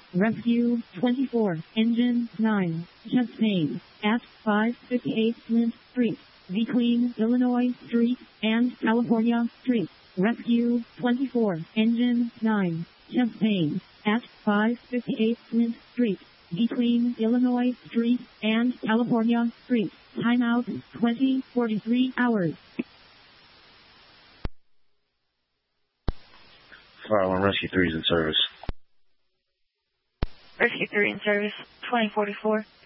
Rescue 24, Engine 9, chest pain, at 558 Flint Street, between Illinois Street and California Street. Rescue 24, Engine 9, chest pain, at 558 Flint Street, between Illinois Street and California Street. Timeout 20:43 hours. Fire 1 Rescue 3 is in service. Rescue 3 in service, 2044.